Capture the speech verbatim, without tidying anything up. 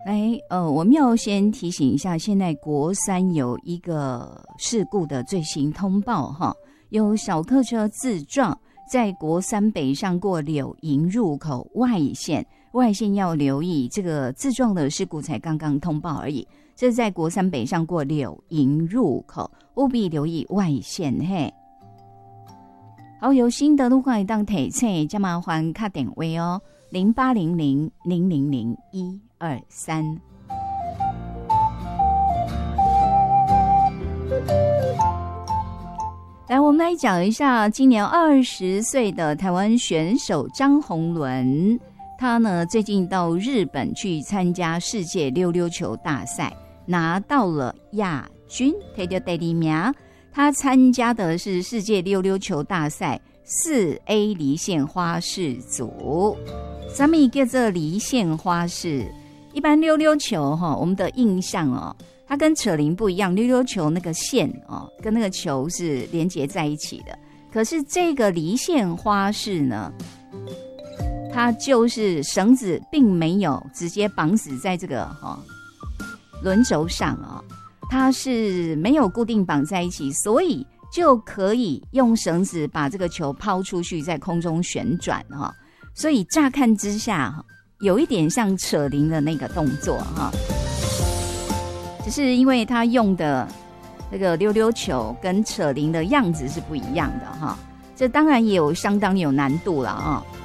来，呃，我们要先提醒一下，现在国三有一个事故的最新通报哈，有小客车自撞，在国三北上过柳营入口外线，外线要留意，这个自撞的事故才刚刚通报而已。这是在国三北上过柳营入口，务必留意外线嘿。好，有新的路况一档提醒，加麻烦卡点位哦，零八零零零零零一二三。来，我们来讲一下今年二十岁的台湾选手张宏伦，他呢最近到日本去参加世界溜溜球大赛，拿到了亚军，摕到第二名。他参加的是世界溜溜球大赛四 A 离线花式组。什么叫做离线花式？一般溜溜球哈，我们的印象哦，它跟扯铃不一样，溜溜球那个线哦，跟那个球是连接在一起的。可是这个离线花式呢，它就是绳子并没有直接绑死在这个哈轮轴上啊。它是没有固定绑在一起，所以就可以用绳子把这个球抛出去，在空中旋转哈。所以乍看之下，有一点像扯铃的那个动作哈。只是因为它用的这个溜溜球跟扯铃的样子是不一样的哈，这当然也有相当有难度了啊。